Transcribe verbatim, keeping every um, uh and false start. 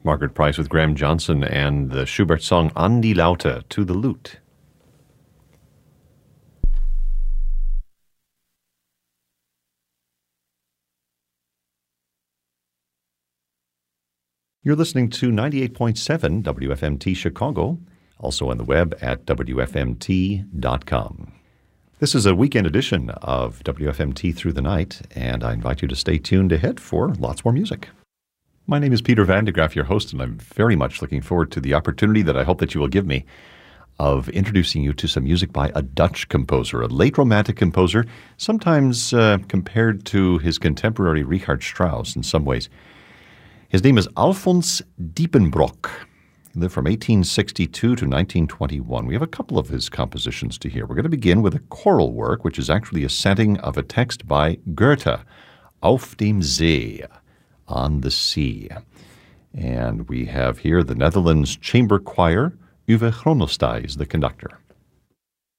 Margaret Price with Graham Johnson and the Schubert song An die Laute, to the lute. You're listening to ninety-eight point seven W F M T Chicago, also on the web at W F M T dot com. This is a weekend edition of W F M T Through the Night, and I invite you to stay tuned ahead for lots more music. My name is Peter Van de Graaff, your host, and I'm very much looking forward to the opportunity that I hope that you will give me of introducing you to some music by a Dutch composer, a late Romantic composer, sometimes uh, compared to his contemporary Richard Strauss in some ways. His name is Alfons Diepenbrock. He lived from eighteen sixty-two to nineteen twenty-one. We have a couple of his compositions to hear. We're going to begin with a choral work, which is actually a setting of a text by Goethe, Auf dem See, on the sea. And we have here the Netherlands Chamber Choir. Uwe Chronostai is the conductor.